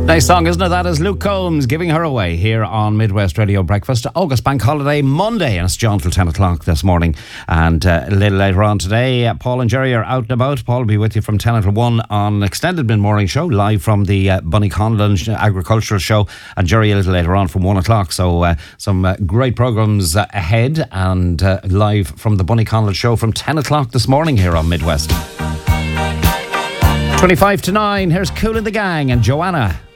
Nice song, isn't it? That is Luke Combs, Giving Her Away, here on Midwest Radio Breakfast. August Bank Holiday Monday, and it's John till 10 o'clock this morning. And a little later on today, Paul and Jerry are out and about. Paul will be with you from 10 until 1 on Extended Mid-Morning Show, live from the Bunny Conlon Agricultural Show, and Jerry a little later on from 1 o'clock. So some great programmes ahead, and live from the Bunny Conlon Show from 10 o'clock this morning here on Midwest. 25 to 9, here's Kool and the Gang and Joanna.